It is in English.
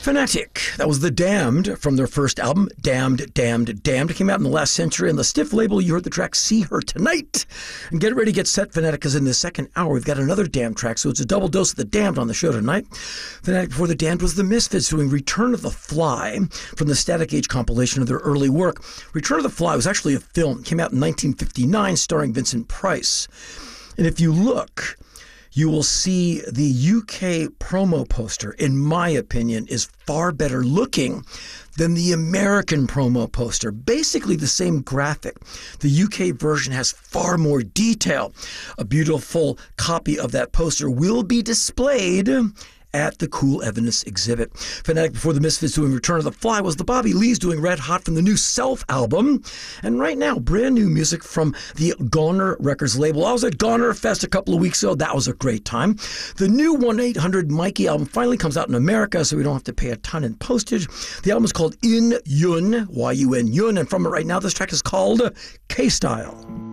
Fanatic. That was The Damned from their first album, Damned, Damned, Damned. It came out in the last century on the Stiff label. You heard the track See Her Tonight. And get ready, get set, Fanatic, because in the second hour we've got another Damned track, so it's a double dose of The Damned on the show tonight. Fanatic before The Damned was The Misfits doing Return of the Fly from the Static Age compilation of their early work. Return of the Fly was actually a film. It came out in 1959 starring Vincent Price. And if you look, you will see the UK promo poster, in my opinion, is far better looking than the American promo poster. Basically the same graphic. The UK version has far more detail. A beautiful copy of that poster will be displayed at the Cool Evidence exhibit. Fanatic before the Misfits doing Return of the Fly was the Bobby Lees doing Red Hot from the new Self album. And right now, brand new music from the Goner Records label. I was at Goner Fest a couple of weeks ago. That was a great time. The new 1-800-Mikey album finally comes out in America, so we don't have to pay a ton in postage. The album is called In Yun, Y-U-N, Yun, and from it right now, this track is called K-Style.